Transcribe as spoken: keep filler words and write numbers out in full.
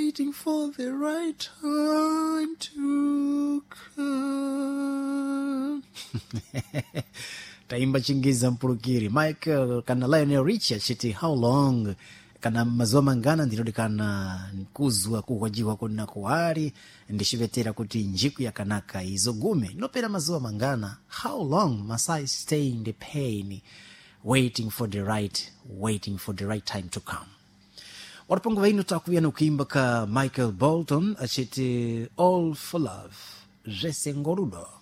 waiting for the right time to come. Taimba chingiza mpulukiri Michael kana Lionel Richie chiti how long kana mazuwa mangana ndinodi kana kuzwa kuhojiwa kuna kuwari ndishivetera kuti njiku ya kanaka izogume nopera mazuwa mangana how long must I stay in the pain waiting for the right waiting for the right time to come. Warapongo vaino takuyana kuimba ka Michael Bolton achiti All for Love Jesengorudo.